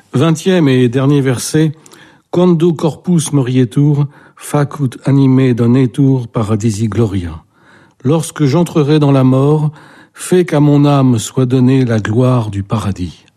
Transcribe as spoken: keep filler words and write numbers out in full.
Vingtième et dernier verset. Quando corpus morietur, facut anime donetur paradisi gloria. Lorsque j'entrerai dans la mort, fais qu'à mon âme soit donnée la gloire du paradis.